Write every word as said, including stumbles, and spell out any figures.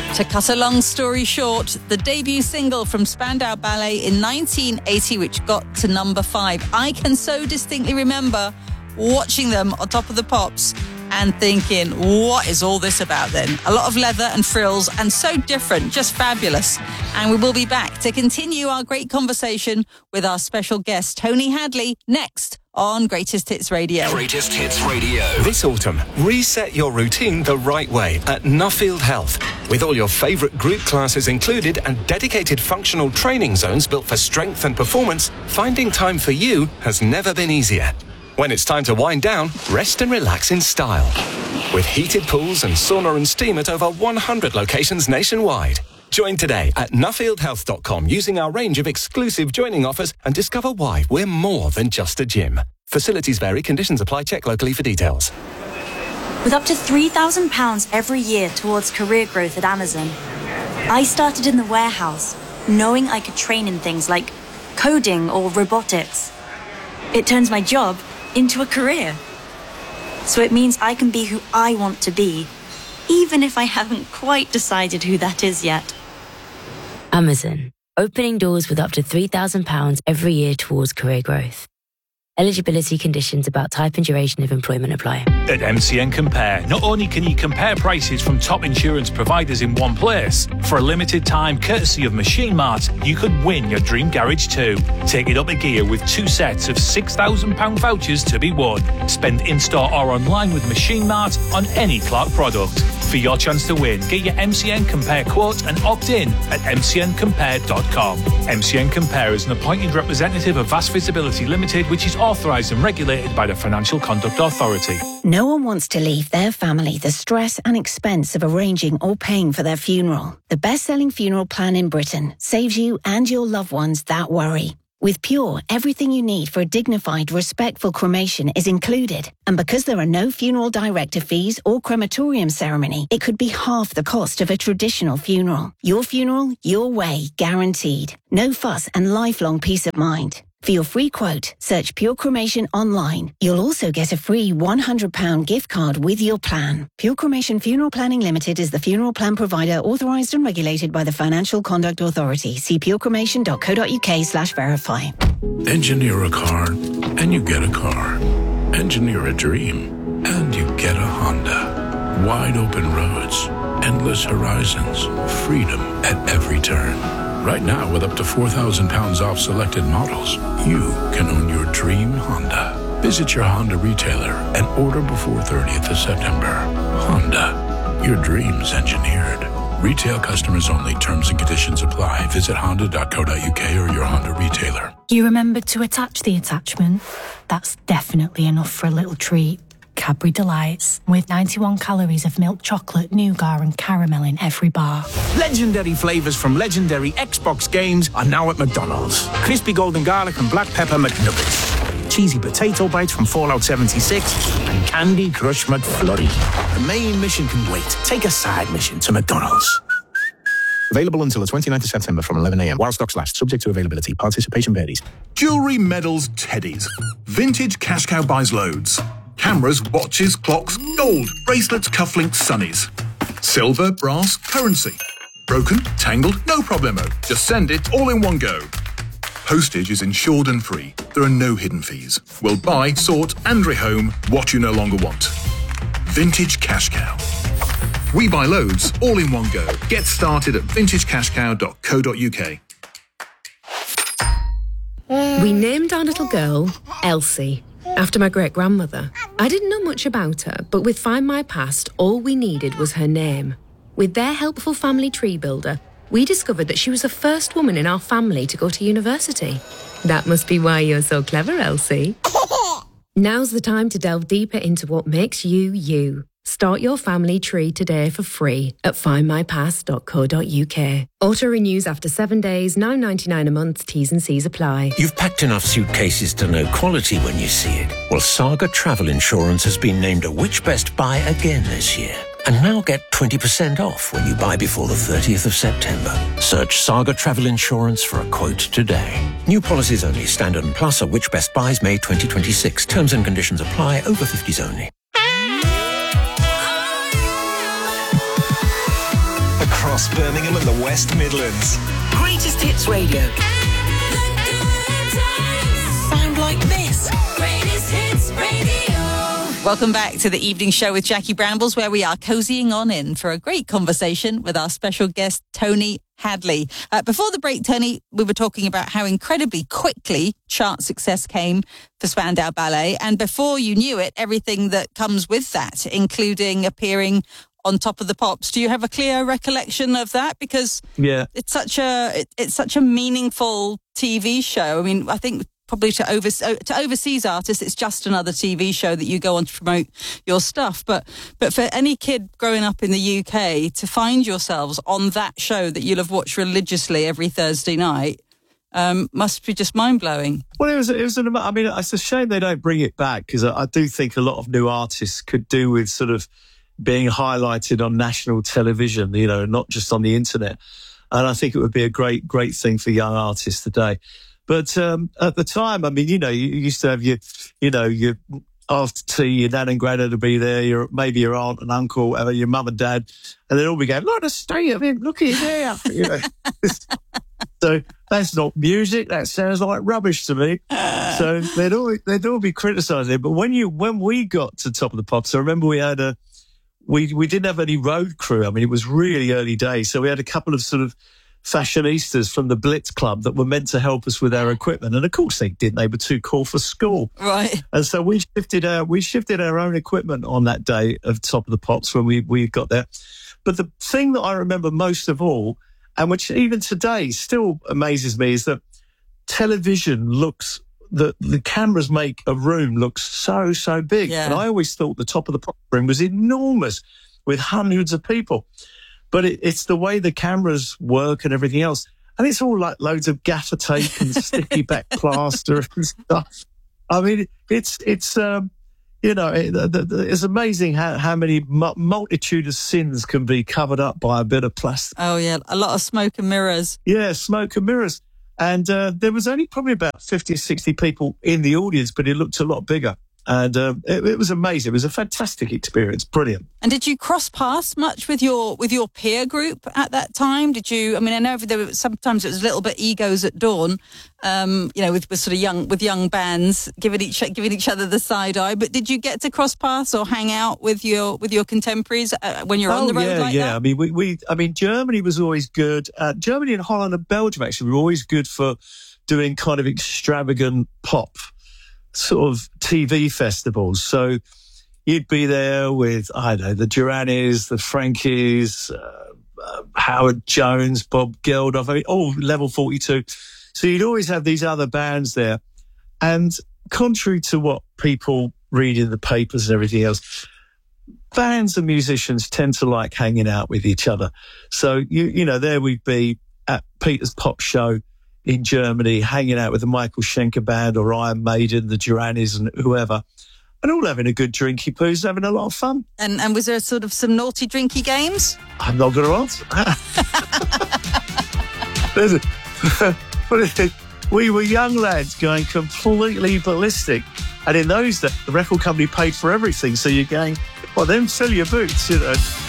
To cut a long story short, the debut single from Spandau Ballet in nineteen eighty, which got to number five. I can so distinctly remember watching them on Top of the Pops and thinking, what is all this about then? A lot of leather and frills and so different, just fabulous. And we will be back to continue our great conversation with our special guest, Tony Hadley, next on Greatest Hits Radio. Greatest Hits Radio. This autumn, reset your routine the right way at Nuffield Health. With all your favourite group classes included and dedicated functional training zones built for strength and performance, finding time for you has never been easier. When it's time to wind down, rest and relax in style. With heated pools and sauna and steam at over one hundred locations nationwide. Join today at nuffield health dot com using our range of exclusive joining offers and discover why we're more than just a gym. Facilities vary, conditions apply, check locally for details. With up to three thousand pounds every year towards career growth at Amazon, I started in the warehouse, knowing I could train in things like coding or robotics. It turns my job into a career. So it means I can be who I want to be, even if I haven't quite decided who that is yet. Amazon, opening doors with up to three thousand pounds every year towards career growth. Eligibility conditions about type and duration of employment apply. At M C N Compare, not only can you compare prices from top insurance providers in one place, for a limited time, courtesy of Machine Mart, you could win your dream garage too. Take it up a gear with two sets of six thousand pounds vouchers to be won. Spend in-store or online with Machine Mart on any Clark product. For your chance to win, get your M C N Compare quote and opt in at m c n compare dot com. M C N Compare is an appointed representative of Vast Visibility Limited, which is authorised and regulated by the Financial Conduct Authority. No one wants to leave their family the stress and expense of arranging or paying for their funeral. The best-selling funeral plan in Britain saves you and your loved ones that worry. With Pure, everything you need for a dignified, respectful cremation is included. And because there are no funeral director fees or crematorium ceremony, it could be half the cost of a traditional funeral. Your funeral, your way, guaranteed. No fuss and lifelong peace of mind. For your free quote, search Pure Cremation online. You'll also get a free one hundred pounds gift card with your plan. Pure Cremation Funeral Planning Limited is the funeral plan provider authorised and regulated by the Financial Conduct Authority. See purecremation dot co dot uk slash verify. Engineer a car, and you get a car. Engineer a dream, and you get a Honda. Wide open roads, endless horizons, freedom at every turn. Right now, with up to four thousand pounds off selected models, you can own your dream Honda. Visit your Honda retailer and order before thirtieth of September. Honda, your dreams engineered. Retail customers only. Terms and conditions apply. Visit honda dot co dot uk or your Honda retailer. You remembered to attach the attachment? That's definitely enough for a little treat. Cadbury Delights, with ninety-one calories of milk chocolate, nougat and caramel in every bar. Legendary flavours from legendary Xbox games are now at McDonald's. Crispy golden garlic and black pepper McNuggets. Cheesy potato bites from Fallout seventy-six and Candy Crush McFlurry. The main mission can wait. Take a side mission to McDonald's. Available until the twenty-ninth of September from eleven a.m. while stocks last, subject to availability. Participation varies. Jewellery, medals, teddies. Vintage Cash Cow buys loads. Cameras, watches, clocks, gold, bracelets, cufflinks, sunnies. Silver, brass, currency. Broken, tangled, no problemo. Just send it all in one go. Postage is insured and free. There are no hidden fees. We'll buy, sort and rehome what you no longer want. Vintage Cash Cow. We buy loads all in one go. Get started at vintage cash cow dot co dot uk. We named our little girl Elsie, after my great-grandmother. I didn't know much about her, but with Find My Past, all we needed was her name. With their helpful family tree builder, we discovered that she was the first woman in our family to go to university. That must be why you're so clever, Elsie. Now's the time to delve deeper into what makes you, you. Start your family tree today for free at find my past dot co dot uk. Auto renews after seven days, nine ninety-nine a month, T's and C's apply. You've packed enough suitcases to know quality when you see it. Well, Saga Travel Insurance has been named a Which Best Buy again this year. And now get twenty percent off when you buy before the thirtieth of September. Search Saga Travel Insurance for a quote today. New policies only. Standard and Plus are Which Best Buys May twenty twenty-six. Terms and conditions apply. Over fifties only. Across across Birmingham and the West Midlands. Greatest Hits Radio. Sound like this. Greatest Hits Radio. Welcome back to the evening show with Jackie Brambles, where we are cozying on in for a great conversation with our special guest, Tony Hadley. Uh, before the break, Tony, we were talking about how incredibly quickly chart success came for Spandau Ballet. And before you knew it, everything that comes with that, including appearing on Top of the Pops. Do you have a clear recollection of that? Because yeah, it's such a it, it's such a meaningful T V show. I mean, I think probably to over to overseas artists, it's just another T V show that you go on to promote your stuff. But but for any kid growing up in the U K to find yourselves on that show that you'll have watched religiously every Thursday night um, must be just mind blowing. Well, it was it was an. I mean, it's a shame they don't bring it back, because I, I do think a lot of new artists could do with sort of being highlighted on national television, you know, not just on the internet. And I think it would be a great great thing for young artists today. But um, at the time, I mean, you know, you used to have your, you know, your after tea, your dad and granddad would be there, your maybe your aunt and uncle, whatever, your mum and dad, and they'd all be going, "Look at the state of him, look at his hair." You know, so that's not music. That sounds like rubbish to me. So they'd all they'd all be criticising it. But when you when we got to Top of the Pops, I remember we had a we we didn't have any road crew. I mean, it was really early days, so we had a couple of sort of fashionistas from the Blitz Club that were meant to help us with our equipment, and of course they didn't. They were too cool for school, right? And so we shifted our we shifted our own equipment on that day of Top of the Pops when we we got there. But the thing that I remember most of all, and which even today still amazes me, is that television looks the the cameras make a room look so so big, yeah. And I always thought the Top of the Pops room was enormous with hundreds of people. But it, it's the way the cameras work and everything else. And it's all like loads of gaffer tape and sticky back plaster and stuff. I mean, it's, it's um, you know, it, the, the, it's amazing how, how many mu- multitude of sins can be covered up by a bit of plastic. Oh, yeah, a lot of smoke and mirrors. Yeah, smoke and mirrors. And uh, there was only probably about fifty or sixty people in the audience, but it looked a lot bigger. And um, it, it was amazing. It was a fantastic experience. Brilliant. And did you cross paths much with your with your peer group at that time? Did you? I mean, I know there were, sometimes it was a little bit egos at dawn, um, you know, with, with sort of young with young bands giving each giving each other the side eye. But did you get to cross paths or hang out with your with your contemporaries uh, when you're oh, on the road yeah, like yeah. that? I mean, we, we I mean, Germany was always good. Uh, Germany and Holland and Belgium actually were always good for doing kind of extravagant pop sort of T V festivals. So you'd be there with, I don't know, the Duranis, the Frankies, uh, uh, Howard Jones, Bob Geldof, I mean, all Level forty-two. So you'd always have these other bands there. And contrary to what people read in the papers and everything else, bands and musicians tend to like hanging out with each other. So, you, you know, there we'd be at Peter's Pop Show in Germany, hanging out with the Michael Schenker Band or Iron Maiden, the Duranis and whoever, and all having a good drinky poos, having a lot of fun. And and was there sort of some naughty drinky games? I'm not going to answer. What is it? We were young lads going completely ballistic, and in those days, the record company paid for everything, so you're going, well, then fill your boots, you know.